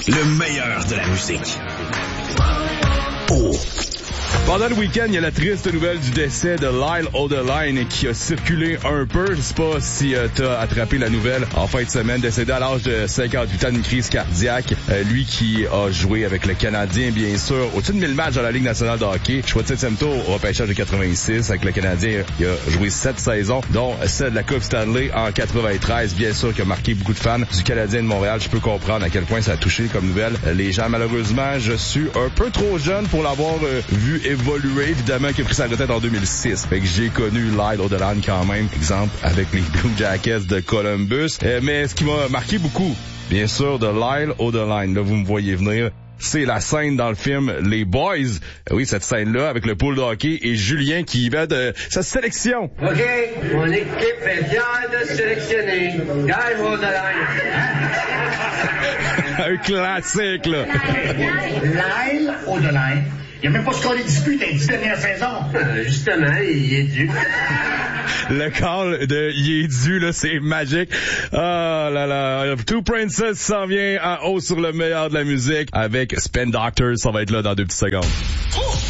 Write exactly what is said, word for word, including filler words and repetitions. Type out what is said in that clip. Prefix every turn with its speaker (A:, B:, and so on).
A: Le meilleur de la musique. Oh.
B: Pendant le week-end, il y a la triste nouvelle du décès de Lyle Odeline qui a circulé un peu. Je sais pas si euh, t'as attrapé la nouvelle en fin de semaine. Décédé à l'âge de cinquante-huit ans d'une crise cardiaque. Euh, lui qui a joué avec le Canadien, bien sûr, au-dessus de mille matchs dans la Ligue nationale de hockey. Choix de septième tour au repêchage de quatre-vingt-six avec le Canadien. Il a joué sept saisons, dont celle de la Coupe Stanley en quatre-vingt-treize. Bien sûr, qui a marqué beaucoup de fans du Canadien de Montréal. Je peux comprendre à quel point ça a touché comme nouvelle les gens. Malheureusement, je suis un peu trop jeune pour l'avoir euh, vu évoluer. Évidemment, qui a pris sa retraite en deux mille six. Fait que j'ai connu Lyle Odeline quand même, exemple, avec les Blue Jackets de Columbus. Euh, mais ce qui m'a marqué beaucoup, bien sûr, de Lyle Odeline, là, vous me voyez venir, c'est la scène dans le film Les Boys. Oui, cette scène-là, avec le pool de hockey et Julien qui y va de sa sélection.
C: OK, mon équipe est fière de sélectionner Lyle Odeline.
B: Un classique, là.
D: Lyle Odeline. Il n'y a même pas scoré de dispute dans les dix dernières saisons.
C: Euh, justement, il est dû.
B: Le call de il est dû, là, c'est magique. Ah là là. Two Princess s'en vient en haut sur le meilleur de la musique avec Spin Doctors. Ça va être là dans deux petites secondes.